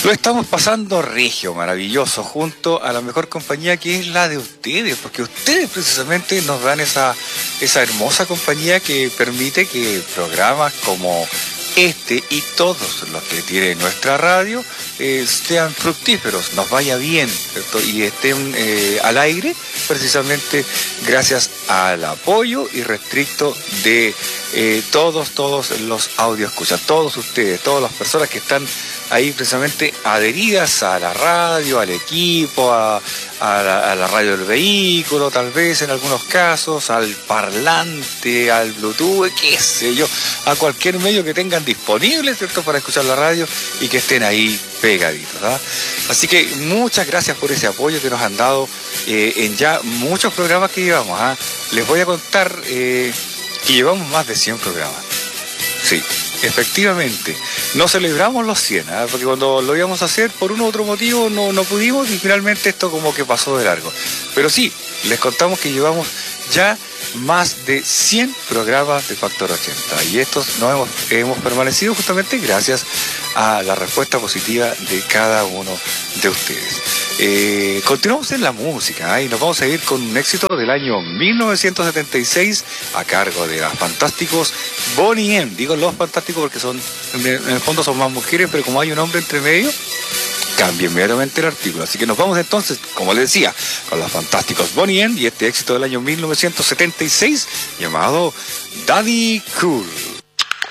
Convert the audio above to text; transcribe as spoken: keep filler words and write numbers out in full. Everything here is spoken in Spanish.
Lo estamos pasando regio, maravilloso, junto a la mejor compañía que es la de ustedes, porque ustedes precisamente nos dan esa, esa hermosa compañía que permite que programas como este y todos los que tiene nuestra radio eh, sean fructíferos, nos vaya bien, ¿cierto? Y estén eh, al aire precisamente gracias al apoyo irrestricto de eh, todos, todos los audio escuchas, todos ustedes, todas las personas que están ahí precisamente adheridas a la radio, al equipo, a, a, la, a la radio del vehículo, tal vez en algunos casos, al parlante, al Bluetooth, qué sé yo, a cualquier medio que tengan disponible, ¿cierto?, para escuchar la radio y que estén ahí pegaditos, ¿verdad? Así que muchas gracias por ese apoyo que nos han dado eh, en ya muchos programas que llevamos, ¿ah? Les voy a contar eh, que llevamos más de cien programas. Sí. Efectivamente, no celebramos los cien, ¿eh? Porque cuando lo íbamos a hacer por un u otro motivo no, no pudimos y finalmente esto como que pasó de largo. Pero sí, les contamos que llevamos ya más de cien programas de Factor ochenta y estos nos hemos, hemos permanecido justamente gracias a la respuesta positiva de cada uno de ustedes. Eh, continuamos en la música ¿eh? Y nos vamos a ir con un éxito del año mil novecientos setenta y seis a cargo de los fantásticos Boney M. Digo los fantásticos porque son, en el fondo son más mujeres, pero como hay un hombre entre medio, cambia inmediatamente el artículo. Así que nos vamos entonces, como les decía, con los fantásticos Boney M y este éxito del año mil novecientos setenta y seis llamado Daddy Cool.